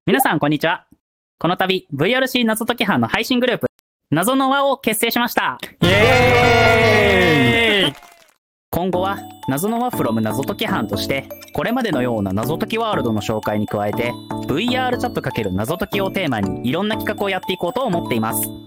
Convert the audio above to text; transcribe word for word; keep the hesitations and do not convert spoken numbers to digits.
皆さん、こんにちは。この度、ブイアールシー 謎解き班の配信グループ、謎の輪を結成しました。 イエーイ今後は、謎の輪 from 謎解き班として、これまでのような謎解きワールドの紹介に加えて、ブイアール チャット×謎解きをテーマにいろんな企画をやっていこうと思っています。